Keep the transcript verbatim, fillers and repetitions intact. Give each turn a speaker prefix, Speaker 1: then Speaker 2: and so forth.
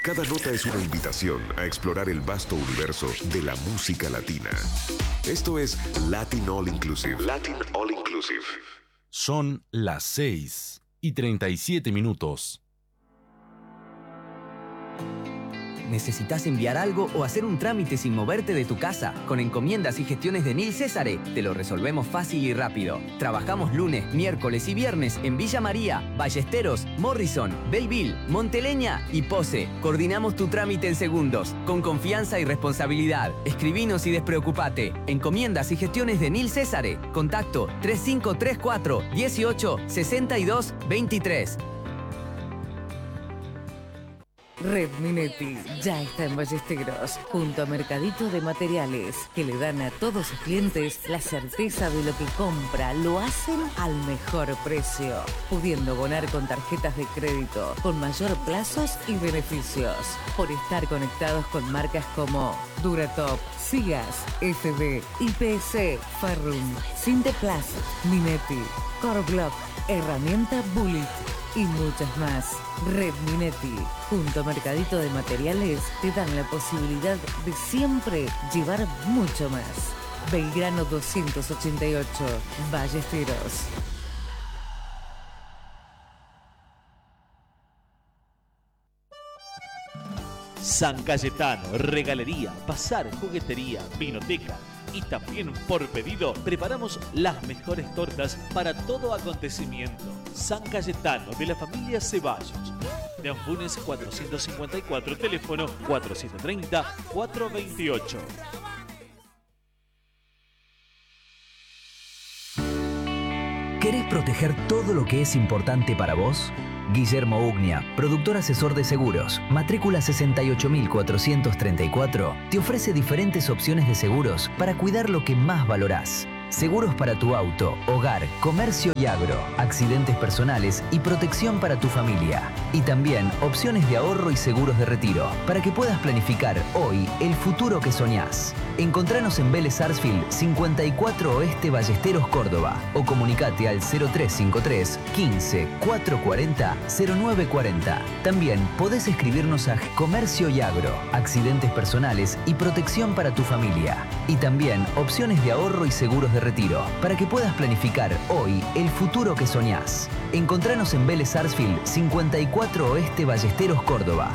Speaker 1: Cada nota es una invitación a explorar el vasto universo de la música latina. Esto es Latin All Inclusive. Latin All Inclusive.
Speaker 2: Son las seis y treinta y siete minutos.
Speaker 3: ¿Necesitas enviar algo o hacer un trámite sin moverte de tu casa? Con encomiendas y gestiones de Nil Césare, te lo resolvemos fácil y rápido. Trabajamos lunes, miércoles y viernes en Villa María, Ballesteros, Morrison, Belleville, Monteleña y Pose. Coordinamos tu trámite en segundos, con confianza y responsabilidad. Escribinos y despreocupate. Encomiendas y gestiones de Nil Césare. Contacto tres cinco tres cuatro, dieciocho, sesenta y dos, veintitrés.
Speaker 4: Red Minetti ya está en Ballesteros, junto a Mercadito de Materiales, que le dan a todos sus clientes la certeza de lo que compra, lo hacen al mejor precio, pudiendo abonar con tarjetas de crédito, con mayor plazos y beneficios, por estar conectados con marcas como Duratop, Sigas, F D, I P S, Farrum, Sinteplast, Minetti, Corblock, Herramienta Bullet y muchas más. Red Minetti, junto a Mercadito de Materiales, te dan la posibilidad de siempre llevar mucho más. Belgrano doscientos ochenta y ocho, Ballesteros.
Speaker 5: San Cayetano, regalería, bazar, juguetería, vinoteca y también por pedido preparamos las mejores tortas para todo acontecimiento. San Cayetano de la familia Ceballos. De Ambunes cuatrocientos cincuenta y cuatro, teléfono cuatrocientos treinta, cuatrocientos veintiocho.
Speaker 6: ¿Querés proteger todo lo que es importante para vos? Guillermo Ugnia, productor asesor de seguros, matrícula sesenta y ocho mil cuatrocientos treinta y cuatro, te ofrece diferentes opciones de seguros para cuidar lo que más valorás. Seguros para tu auto, hogar, comercio y agro, accidentes personales y protección para tu familia. Y también opciones de ahorro y seguros de retiro, para que puedas planificar hoy el futuro que soñás. Encontranos en Vélez Sarsfield cincuenta y cuatro Oeste Ballesteros, Córdoba, o comunicate al cero tres cinco tres, quince, cuatrocientos cuarenta, cero nueve cuarenta. También podés escribirnos a Comercio y Agro, accidentes personales y protección para tu familia. Y también opciones de ahorro y seguros de retiro, para que puedas planificar hoy el futuro que soñás. Encontranos en Vélez Sarsfield cincuenta y cuatro Oeste Ballesteros, Córdoba,